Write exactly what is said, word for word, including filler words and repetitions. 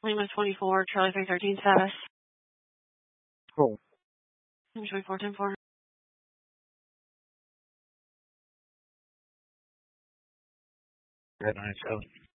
Lima twenty-four, Charlie three thirteen status. Cool. Lima twenty-four, ten four. Red nine seven.